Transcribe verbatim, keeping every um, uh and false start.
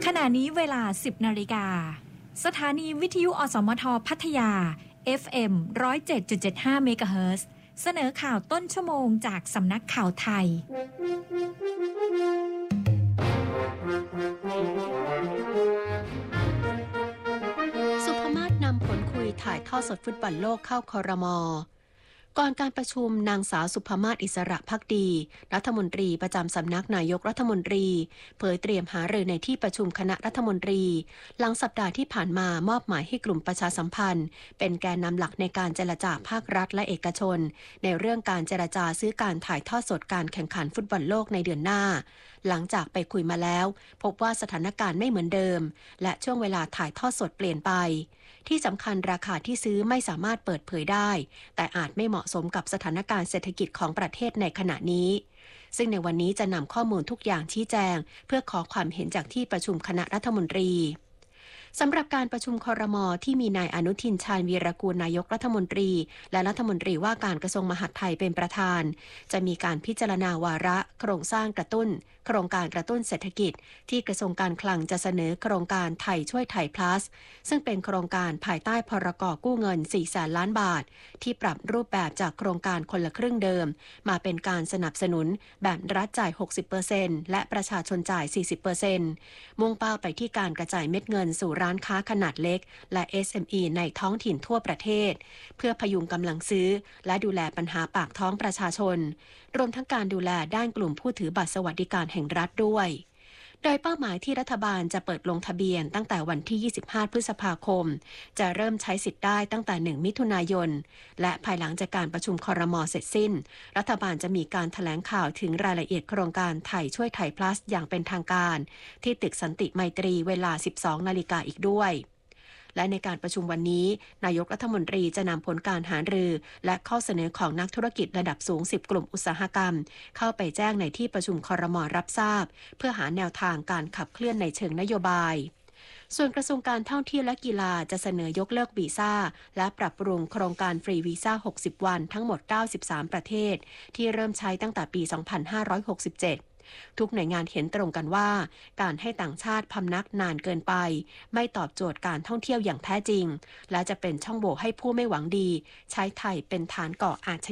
ขณะนี้เวลา สิบนาฬิกาสถานีวิทยุอสมทพัทยา เอฟ เอ็ม หนึ่งศูนย์เจ็ดจุดเจ็ดห้า เมกะเฮิรตซ์เสนอข่าวต้นชั่วโมงจากสำนักข่าวไทยสุภมาศนำผลคุยถ่ายทอดสดฟุตบอลโลกเข้าครม.ก่อนการประชุมนางสาวสุภมาศอิสระภักดีรัฐมนตรีประจำสำนักนายกรัฐมนตรีเผยเตรียมหารือในที่ประชุมคณะรัฐมนตรีหลังสัปดาห์ที่ผ่านมามอบหมายให้กลุ่มประชาสัมพันธ์เป็นแกนนำหลักในการเจรจาภาครัฐและเอกชนในเรื่องการเจรจาซื้อการถ่ายทอดสดการแข่งขันฟุตบอลโลกในเดือนหน้าหลังจากไปคุยมาแล้วพบว่าสถานการณ์ไม่เหมือนเดิมและช่วงเวลาถ่ายทอดสดเปลี่ยนไปที่สำคัญราคาที่ซื้อไม่สามารถเปิดเผยได้แต่อาจไม่เหมาะสมกับสถานการณ์เศรษฐกิจของประเทศในขณะนี้ซึ่งในวันนี้จะนำข้อมูลทุกอย่างชี้แจงเพื่อขอความเห็นจากที่ประชุมคณะรัฐมนตรีสำหรับการประชุมครม.ที่มีนายอนุทินชาญวีรกูลนายกรัฐมนตรีและรัฐมนตรีว่าการกระทรวงมหาดไทยเป็นประธานจะมีการพิจารณาวาระโครงสร้างกระตุ้นโครงการกระตุ้นเศรษฐกิจที่กระทรวงการคลังจะเสนอโครงการไทยช่วยไทย plus ซึ่งเป็นโครงการภายใต้พรก.กู้เงิน สี่แสนล้านบาทที่ปรับรูปแบบจากโครงการคนละครึ่งเดิมมาเป็นการสนับสนุนแบบรัฐจ่าย หกสิบเปอร์เซ็นต์ และประชาชนจ่าย สี่สิบเปอร์เซ็นต์ มุ่งเป้าไปที่การกระจายเม็ดเงินสู่ร้านค้าขนาดเล็กและ เอส เอ็ม อี ในท้องถิ่นทั่วประเทศเพื่อพยุงกำลังซื้อและดูแลปัญหาปากท้องประชาชนรวมทั้งการดูแลด้านกลุ่มผู้ถือบัตรสวัสดิการแห่งรัฐด้วยโดยเป้าหมายที่รัฐบาลจะเปิดลงทะเบียนตั้งแต่วันที่ ยี่สิบห้า พฤษภาคมจะเริ่มใช้สิทธิ์ได้ตั้งแต่ หนึ่ง มิถุนายนและภายหลังจากการประชุมครม.เสร็จสิ้นรัฐบาลจะมีการแถลงข่าวถึงรายละเอียดโครงการไทยช่วยไทย plus อย่างเป็นทางการที่ตึกสันติไมตรีเวลา สิบสอง นาฬิกาอีกด้วยและในการประชุมวันนี้นายกรัฐมนตรีจะนำผลการหารือและข้อเสนอของนักธุรกิจระดับสูง สิบ กลุ่มอุตสาหกรรมเข้าไปแจ้งในที่ประชุมครม.รับทราบเพื่อหาแนวทางการขับเคลื่อนในเชิงนโยบายส่วนกระทรวงการท่องเที่ยวและกีฬาจะเสนอยกเลิกวีซ่าและปรับปรุงโครงการฟรีวีซ่า หกสิบ วันทั้งหมด เก้าสิบสาม ประเทศที่เริ่มใช้ตั้งแต่ปี สองพันห้าร้อยหกสิบเจ็ดทุกหน่วยงานเห็นตรงกันว่าการให้ต่างชาติพำนักนานเกินไปไม่ตอบโจทย์การท่องเที่ยวอย่างแท้จริงและจะเป็นช่องโหว่ให้ผู้ไม่หวังดีใช้ไทยเป็นฐานก่ออาชญากรรม